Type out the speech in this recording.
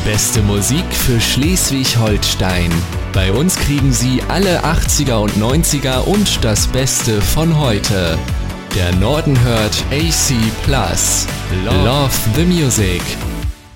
Beste Musik für Schleswig-Holstein. Bei uns kriegen Sie alle 80er und 90er und das Beste von heute. Der Norden hört AC Plus. Love the Music.